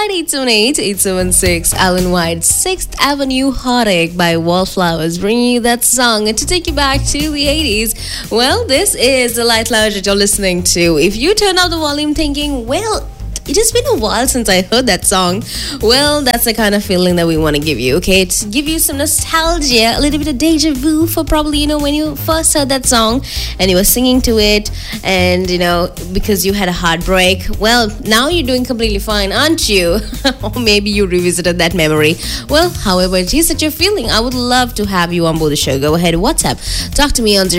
Inside 878-876 Alan White's 6th Avenue Heartache by Wallflowers, bringing you that song to take you back to the 80s. Well, this is the Light Lounge that you're listening to. If you turn up the volume thinking, well, it has been a while since I heard that song. Well, that's the kind of feeling that we want to give you, okay? To give you some nostalgia, a little bit of deja vu for probably, when you first heard that song and you were singing to it and, because you had a heartbreak. Well, now you're doing completely fine, aren't you? Or maybe you revisited that memory. Well, however it is that you're feeling, I would love to have you on board the show. Go ahead, WhatsApp. Talk to me on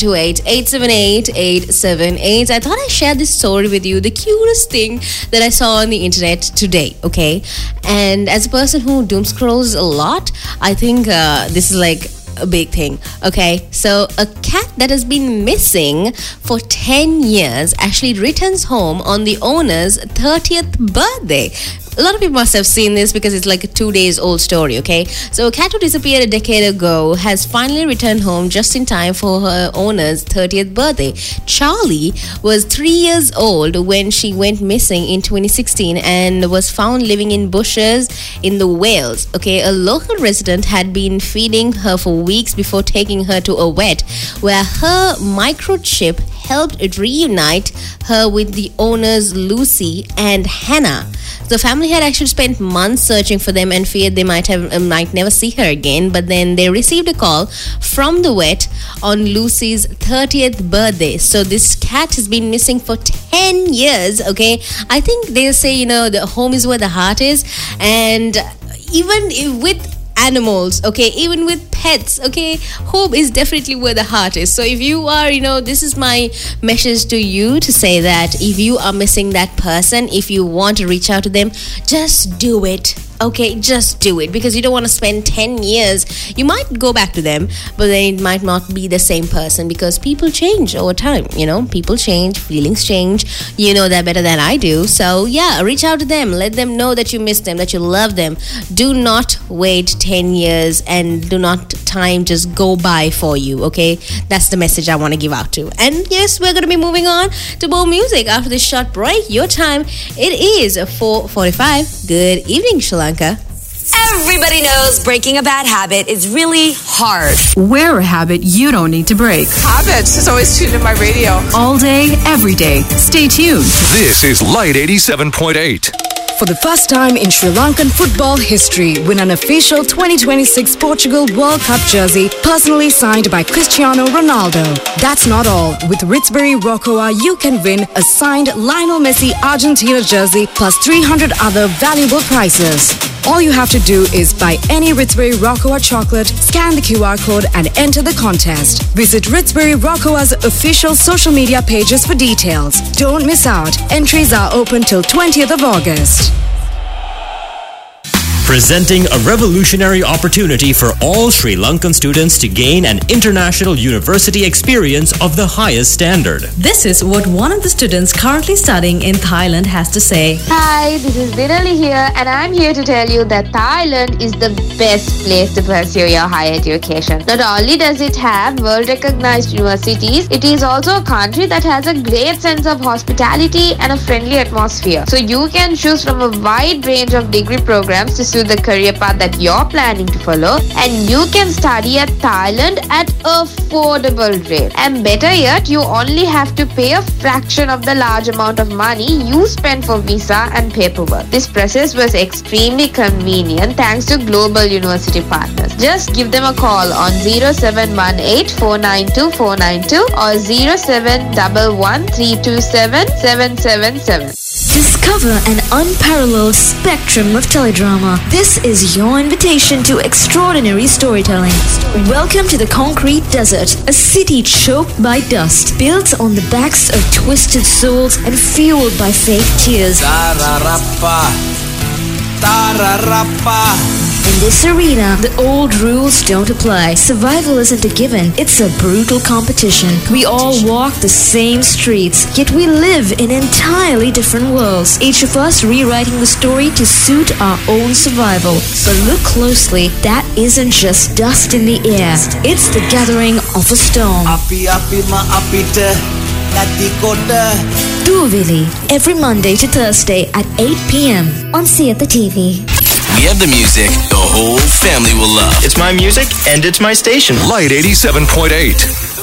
0728-878-878. I thought I shared this story with you, the cutest thing that I saw on the internet today, okay? And as a person who doom scrolls a lot, I think this is like a big thing, okay? So a cat that has been missing for 10 years actually returns home on the owner's 30th birthday. A lot of people must have seen this because it's like a 2 days old story, okay? So a cat who disappeared a decade ago has finally returned home just in time for her owner's 30th birthday. Charlie was 3 years old when she went missing in 2016 and was found living in bushes in the Wales, okay? A local resident had been feeding her for weeks before taking her to a vet, where her microchip helped reunite her with the owners Lucy and Hannah. The family had actually spent months searching for them and feared they might never see her again. But then they received a call from the vet on Lucy's 30th birthday. So this cat has been missing for 10 years, okay? I think they say, the home is where the heart is. And even with animals, okay, even with pets, okay, home is definitely where the heart is. So if you are, this is my message to you to say that if you are missing that person, if you want to reach out to them, just do it. Okay, just do it, because you don't want to spend 10 years. You might go back to them, but then it might not be the same person, because people change over time, people change, feelings change. You know that better than I do. So yeah, reach out to them, let them know that you miss them, that you love them. Do not wait 10 years and do not time just go by for you, okay? That's the message I want to give out to. And yes, we're going to be moving on to more music after this short break. Your time, it is 4:45. Good evening, Sri Lanka. Everybody knows breaking a bad habit is really hard. Wear a habit you don't need to break. Habits is always tuned in my radio. All day, every day. Stay tuned. This is Light 87.8. For the first time in Sri Lankan football history, win an official 2026 Portugal World Cup jersey personally signed by Cristiano Ronaldo. That's not all. With Ritzbury Rocoa, you can win a signed Lionel Messi Argentina jersey plus 300 other valuable prizes. All you have to do is buy any Ritzbury Rocoa chocolate, scan the QR code and enter the contest. Visit Ritzbury Rocoa's official social media pages for details. Don't miss out. Entries are open till 20th of August. Presenting a revolutionary opportunity for all Sri Lankan students to gain an international university experience of the highest standard. This is what one of the students currently studying in Thailand has to say. Hi, this is Dinali here, and I'm here to tell you that Thailand is the best place to pursue your higher education. Not only does it have world-recognized universities, it is also a country that has a great sense of hospitality and a friendly atmosphere. So you can choose from a wide range of degree programs to suit the career path that you're planning to follow, and you can study at Thailand at affordable rate. And better yet, you only have to pay a fraction of the large amount of money you spend for visa and paperwork. This process was extremely convenient thanks to global university partners. Just give them a call on 0718-492-492 or 0711-327-777. Discover an unparalleled spectrum of teledrama. This is your invitation to extraordinary storytelling. Welcome to the Concrete Desert, a city choked by dust, built on the backs of twisted souls and fueled by fake tears. In this arena, the old rules don't apply. Survival isn't a given, it's a brutal competition. We all walk the same streets, yet we live in entirely different worlds, each of us rewriting the story to suit our own survival. But look closely, that isn't just dust in the air, it's the gathering of a storm. Doovili, every Monday to Thursday at 8 p.m. on Sieta TV. We have the music the whole family will love. It's my music and it's my station. Light 87.8.